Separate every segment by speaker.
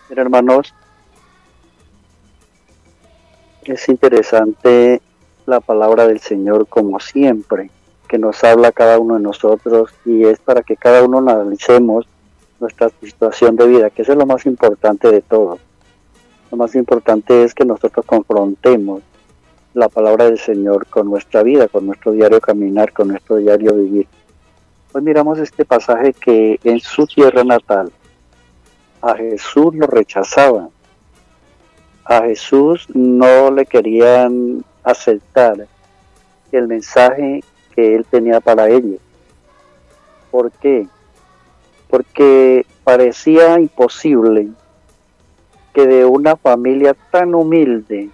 Speaker 1: Pero hermanos, es interesante la palabra del Señor como siempre, que nos habla a cada uno de nosotros y es para que cada uno analicemos nuestra situación de vida, que eso es lo más importante de todo. Lo más importante es que nosotros confrontemos la palabra del Señor con nuestra vida, con nuestro diario caminar, con nuestro diario vivir. Hoy miramos este pasaje que en su tierra natal a Jesús lo rechazaban. A Jesús no le querían aceptar el mensaje que él tenía para ellos. ¿Por qué? Porque parecía imposible que de una familia tan humilde,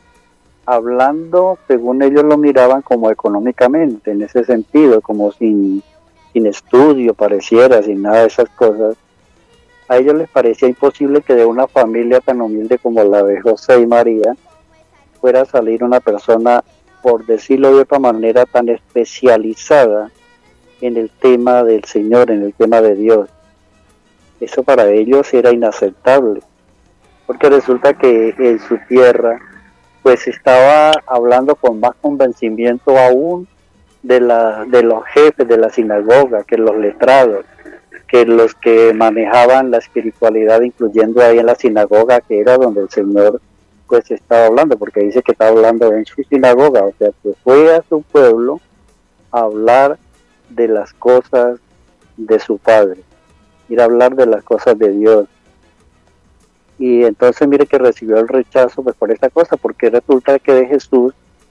Speaker 1: hablando según ellos lo miraban como económicamente, en ese sentido, como sin estudio pareciera, sin nada de esas cosas, a ellos les parecía imposible que de una familia tan humilde como la de José y María fuera a salir una persona, por decirlo de otra manera, tan especializada en el tema del Señor, en el tema de Dios. Eso para ellos era inaceptable, porque resulta que en su tierra pues estaba hablando con más convencimiento aún de los jefes de la sinagoga, que los letrados, que los que manejaban la espiritualidad, incluyendo ahí en la sinagoga, que era donde el Señor pues estaba hablando, porque dice que estaba hablando en su sinagoga, o sea, que fue a su pueblo a hablar de las cosas de su Padre, ir a hablar de las cosas de Dios. Y entonces mire que recibió el rechazo pues por esta cosa, porque resulta que de Jesús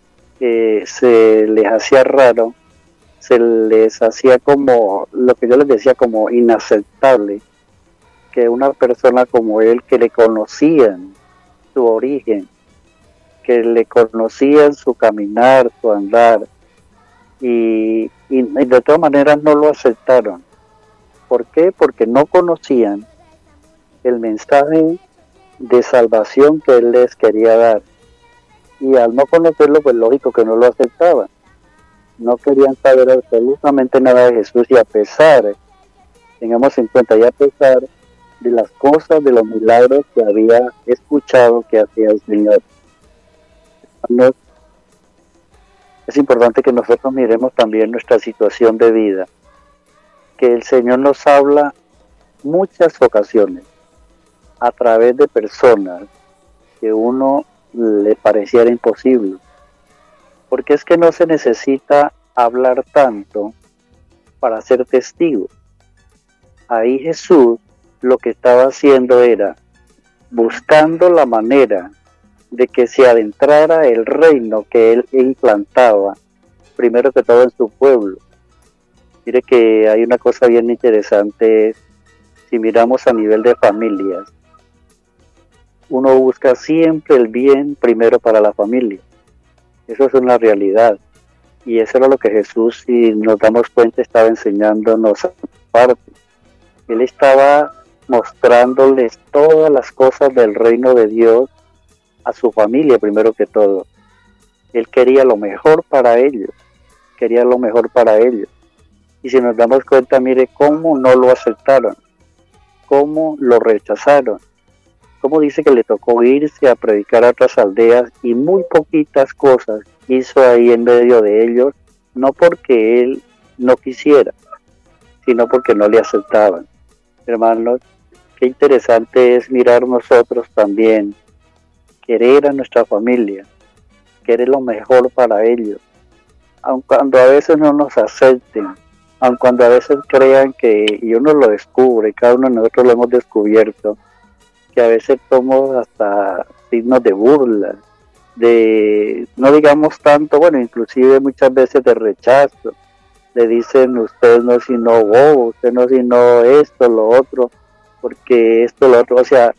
Speaker 1: se les hacía raro, se les hacía como, lo que yo les decía, como inaceptable, que una persona como él, que le conocían su origen, que le conocían su caminar, su andar, y de todas maneras no lo aceptaron. ¿Por qué? Porque no conocían el mensaje de salvación que él les quería dar. Y al no conocerlo, pues lógico que no lo aceptaban. No querían saber absolutamente nada de Jesús, y a pesar, tengamos en cuenta, y a pesar de las cosas, de los milagros que había escuchado que hacía el Señor. Es importante que nosotros miremos también nuestra situación de vida, que el Señor nos habla muchas ocasiones a través de personas que uno le pareciera imposible, porque es que no se necesita hablar tanto para ser testigo. Ahí Jesús lo que estaba haciendo era buscando la manera de que se adentrara el reino que él implantaba, primero que todo en su pueblo. Mire que hay una cosa bien interesante, si miramos a nivel de familias, uno busca siempre el bien primero para la familia. Eso es una realidad. Y eso era lo que Jesús, si nos damos cuenta, estaba enseñándonos aparte. Él estaba mostrándoles todas las cosas del reino de Dios a su familia primero que todo. Él quería lo mejor para ellos. Quería lo mejor para ellos. Y si nos damos cuenta, mire cómo no lo aceptaron. Cómo lo rechazaron. Como dice que le tocó irse a predicar a otras aldeas y muy poquitas cosas hizo ahí en medio de ellos, no porque él no quisiera, sino porque no le aceptaban. Hermanos, qué interesante es mirar nosotros también, querer a nuestra familia, querer lo mejor para ellos, aun cuando a veces no nos acepten, aun cuando a veces crean que, y uno lo descubre, cada uno de nosotros lo hemos descubierto, que a veces somos hasta signos de burla, de, no digamos tanto, bueno, inclusive muchas veces de rechazo. Le dicen, usted no es sino bobo, usted no es sino esto, lo otro, porque esto, lo otro, o sea,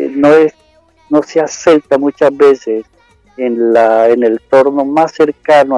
Speaker 1: no se acepta muchas veces en el entorno más cercano